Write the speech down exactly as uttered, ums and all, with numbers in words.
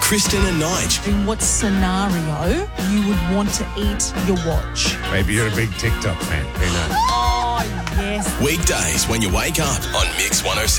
Kristen and Nige. In what scenario you would want to eat your watch? Maybe you're a big TikTok fan. Who knows? Oh, yes. Weekdays when you wake up on Mix one oh six.